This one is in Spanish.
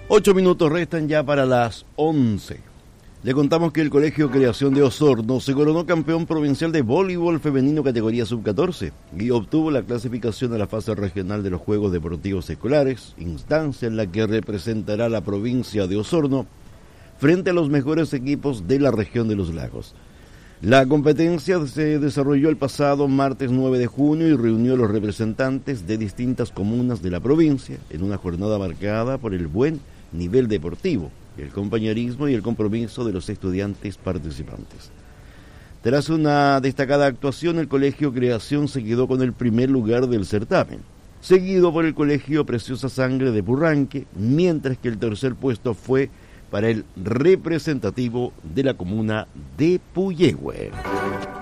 8 minutos restan ya para las 11. Le contamos que el Colegio Creación de Osorno se coronó campeón provincial de voleibol femenino categoría sub-14 y obtuvo la clasificación a la fase regional de los Juegos Deportivos Escolares, instancia en la que representará a la provincia de Osorno frente a los mejores equipos de la región de los lagos. La competencia se desarrolló el pasado martes 9 de junio y reunió a los representantes de distintas comunas de la provincia en una jornada marcada por el buen nivel deportivo, el compañerismo y el compromiso de los estudiantes participantes. Tras una destacada actuación, el Colegio Creación se quedó con el primer lugar del certamen, seguido por el Colegio Preciosa Sangre de Purranque, mientras que el tercer puesto fue para el representativo de la comuna de Puyehue.